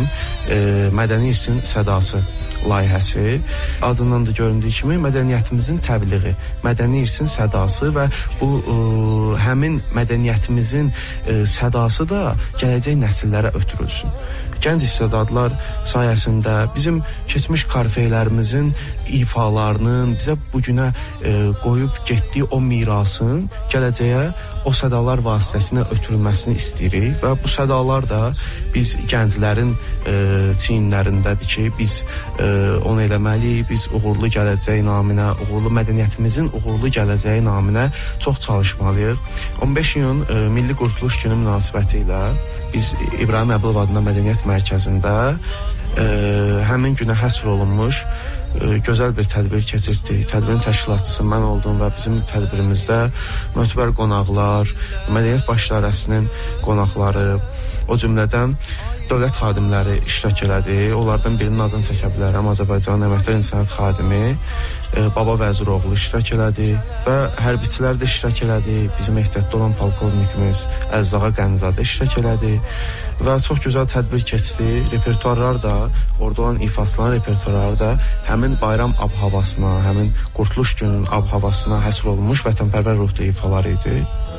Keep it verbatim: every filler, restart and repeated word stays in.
bizim e, Mədəni İrsin Sədası layihəsi. Adından da göründüyü kimi mədəniyyətimizin təbliği, Mədəni İrsin Sədası və bu e, həmin mədəniyyətimizin e, sədası da gələcək nəsillərə ötürülsün. Gənc istedadlar sayəsində bizim keçmiş korifeylərimizin ifalarının bizə bugünə e, qoyub getdiyi o mirasın gələcəyə o sədalar vasitəsilə ötürülməsini istəyirik və bu sədalar da biz gənclərin e, çiyinlərindədir ki, biz e, onu eləməliyik, biz uğurlu gələcək naminə, uğurlu mədəniyyətimizin uğurlu gələcəyi naminə çox çalışmalıyıq. on beş iyun e, Milli Qurtuluş Günü münasibəti ilə biz İbrahim Əbülov adına Mədəniyyət Mərkəzində e, həmin günə həsr olunmuş e, gözəl bir tədbir keçirdik. Tədbirin təşkilatçısı mən oldum və bizim tədbirimizdə mötəbər qonaqlar, Mədəniyyət Baş İdarəsinin qonaqları, o cümlədən dövlət xadimləri iştirak elədi. Onlardan birinin adını çəkə bilərəm. Azərbaycanın əməkdar incəsənət xadimi e, Baba Vəziroğlu iştirak elədi və hərbiçilər də iştirak elədi. Bizim ehtiyatda olan polkovnikimiz Əzzağa Qənizadə iştirak elədi və çox gözəl tədbir keçdi. Repertuarlar da, orada olan ifaçıların repertuarları da həmin bayram ab-havasına, həmin Qurtuluş gününün ab-havasına həsr olunmuş vətənpərvər ruhda ifalar idi.